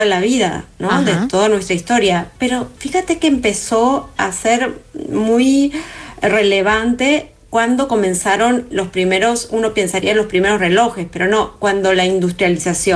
la vida, ¿no? De Ajá. toda nuestra historia. Pero fíjate que empezó a ser muy relevante cuando comenzaron los primeros, uno pensaría los primeros relojes, pero no, cuando la industrialización.